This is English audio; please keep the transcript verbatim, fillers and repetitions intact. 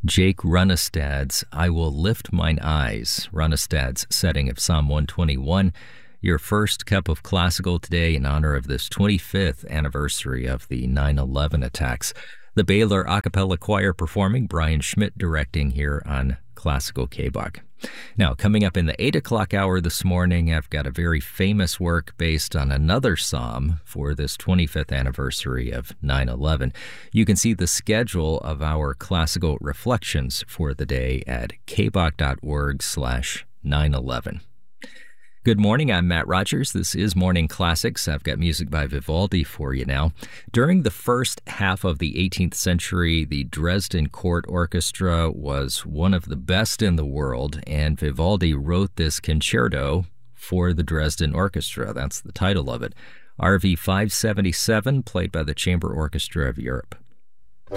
Jake Runestad's I Will Lift Mine Eyes, Runestad's setting of Psalm one twenty-one, your first cup of classical today in honor of this twenty-fifth anniversary of the nine eleven attacks. The Baylor a cappella choir performing, Brian Schmidt directing here on Classical K-Bach. Now, coming up in the eight o'clock hour this morning, I've got a very famous work based on another psalm for this twenty-fifth anniversary of nine eleven. You can see the schedule of our classical reflections for the day at kbach.org slash 911. Good morning, I'm Matt Rogers. This is Morning Classics. I've got music by Vivaldi for you now. During the first half of the eighteenth century, the Dresden Court Orchestra was one of the best in the world, and Vivaldi wrote this concerto for the Dresden Orchestra. That's the title of it. R V five seventy-seven, played by the Chamber Orchestra of Europe.